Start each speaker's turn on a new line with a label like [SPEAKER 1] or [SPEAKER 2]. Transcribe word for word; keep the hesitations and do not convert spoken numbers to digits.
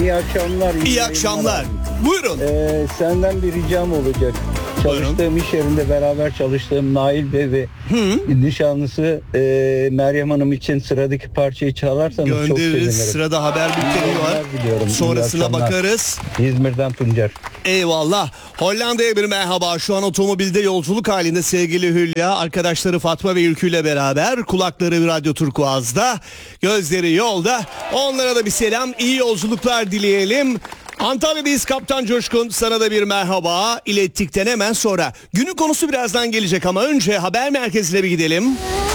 [SPEAKER 1] iyi akşamlar.
[SPEAKER 2] İyi, iyi akşamlar. Buyurun.
[SPEAKER 1] Ee, senden bir ricam olacak. Çalıştığım Buyurun. iş yerinde beraber çalıştığım Nail Bey ve Hı. nişanlısı e, Meryem Hanım için sıradaki parçayı çalarsanız çok sevinirim.
[SPEAKER 2] Göndeririz. Sırada haber bülteni var.
[SPEAKER 1] Biliyorum.
[SPEAKER 2] Sonrasına bakarız.
[SPEAKER 1] İzmir'den Tuncer.
[SPEAKER 2] Eyvallah. Hollanda'ya bir merhaba. Şu an otomobilde yolculuk halinde sevgili Hülya. Arkadaşları Fatma ve Ülkü ile beraber. Kulakları Radyo Turkuaz'da. Gözleri yolda. Onlara da bir selam. İyi yolculuklar dileyelim. Antalya'dayız Kaptan Coşkun, sana da bir merhaba ilettikten hemen sonra. Günün konusu birazdan gelecek ama önce haber merkezine bir gidelim.